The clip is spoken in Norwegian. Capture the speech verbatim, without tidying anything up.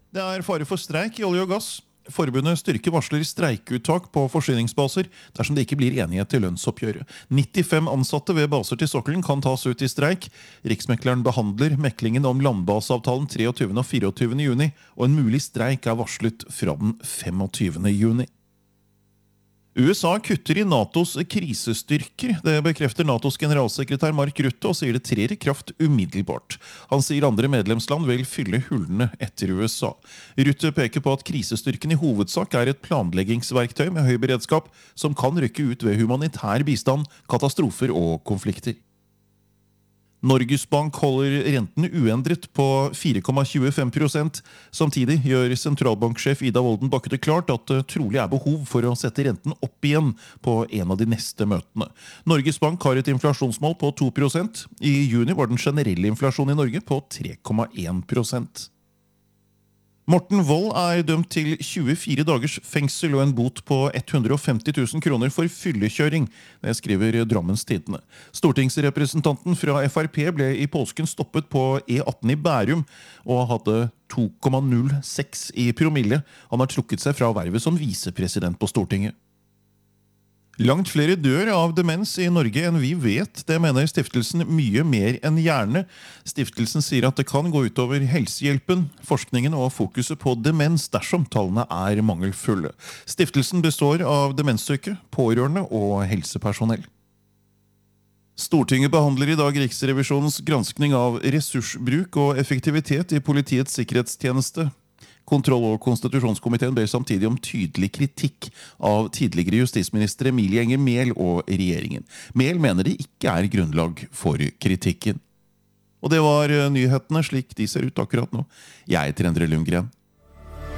Det er fare for streik i olje og gass. Forbundet styrker varsler streikeuttak på forsyningsbaser dersom det ikke blir enighet til lønnsoppgjøret. nittifem ansatte ved baser til sokkelen kan tas ut i streik. Riksmekleren behandler meklingen om landbaseavtalen treogtyvende og fireogtyvende juni, og en mulig streik er varslet fra den femogtyvende juni. U S A kutter i NATOs krisestyrker. Det bekrefter NATOs generalsekretær Mark Rutte og sier det trer i kraft umiddelbart. Han sier andre medlemsland vil fylle hullene etter U S A. Rutte peker på at krisestyrken i hovedsak er et planleggingsverktøy med høy beredskap som kan rykke ut ved humanitær bistand, katastrofer og konflikter. Norges Bank holder renten uendret på fire komma tjuefem prosent. Samtidig gjør sentralbanksjef Ida Wolden Bakke det klart at det trolig er behov for å sette renten opp igjen på en av de neste møtene. Norges Bank har et inflasjonsmål på to prosent. I juni var den generelle inflasjonen i Norge på tre komma en prosent. Morten Wold er dømt til tjuefire dagers fengsel og en bot på hundre og femti tusen kroner for fyllekjøring, det skriver Drammens Tidende. Stortingsrepresentanten fra F R P ble i påsken stoppet på E atten i Bærum og hadde to komma null seks i promille. Han har trukket seg fra vervet som visepresident på Stortinget. Langt flere dør av demens i Norge enn vi vet, det mener stiftelsen Mye mer enn hjerne. Stiftelsen sier at det kan gå utover helsehjelpen, forskningen og fokuset på demens dersom tallene er mangelfulle. Stiftelsen består av demenssyke, pårørende og helsepersonell. Stortinget behandler i dag Riksrevisjonens granskning av ressursbruk og effektivitet i Politiets sikkerhetstjeneste. Kontroll- og konstitusjonskomiteen ber samtidig om tydelig kritikk av tidligere justisminister Emilie Enger Mehl og regjeringen. Mehl mener det ikke er grunnlag for kritikken. Og det var nyhetene slik de ser ut akkurat nå. Jeg heter Endre Lundgren.